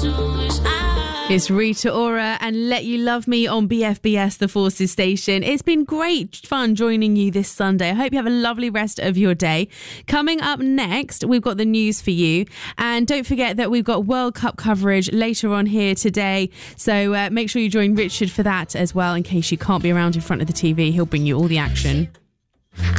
It's Rita Ora and Let You Love Me on BFBS, the Forces station. It's been great fun joining you this Sunday. I hope you have a lovely rest of your day. Coming up next, we've got the news for you. And don't forget that we've got World Cup coverage later on here today. So make sure you join Richard for that as well, in case you can't be around in front of the TV. He'll bring you all the action.